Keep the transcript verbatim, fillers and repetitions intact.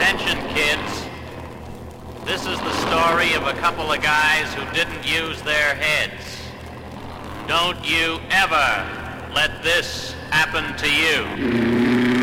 Attention, kids. This is the story of a couple of guys who didn't use their heads. Don't you ever let this happen to you.